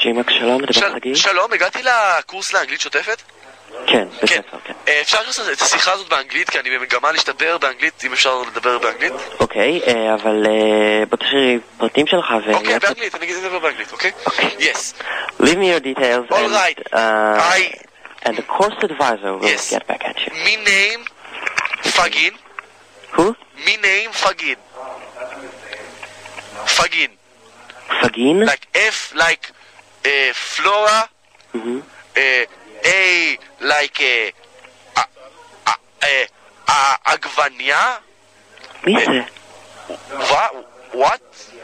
ג'ימק, שלום, מדבר חגי? שלום, הגעתי לקורס לאנגלית שוטפת? כן, בספר, כן. אפשר לעשות את השיחה הזאת באנגלית, כי אני במגמה להשתפר באנגית, אם אפשר לדבר באנגלית? אוקיי, אבל בוא תשאיר פרטים שלך אוקיי, באנגלית, אני אדבר באנגלית, אוקיי? Yes. Leave me your details All right. and the course advisor will get back at you. Me name Fagin. Who? Me name Fagin. Fagin. Fagin? Like F like Flora. A like עגבניה. מי זה? What?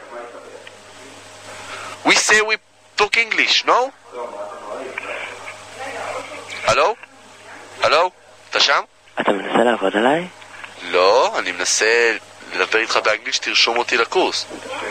We say we talk English, no? הלו? הלו? אתה שם? אתה מנסה לעבוד עליי? לא, אני מנסה לדבר איתך באנגלית שתרשום אותי לקורס.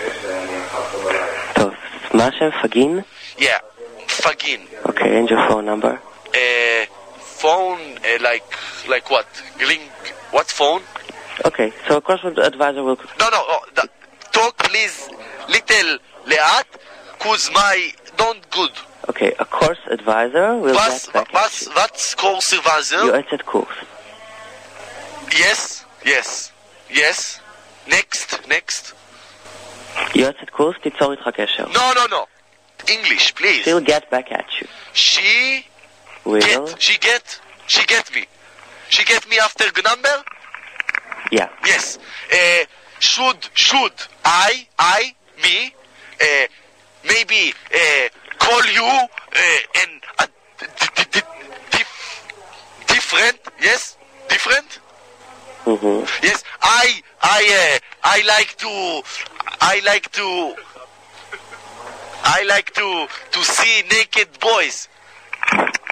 טוב, מה השם? פגין? Yeah, פגין. Okay, and your phone number? Phone, like what? What phone? Okay, so a course advisor will... No, talk please little לאט, cause my don't good. Okay, a course advisor will get back at you. What's course advisor? יועצת קורס. Yes. Next. יועצת קורס, תיצור איתך קשר. No. English, please. She'll get back at you. She get me. She get me after number? Yeah. Yes. Should me, maybe call you and different? Yes? Different? Yes. I like to see naked boys.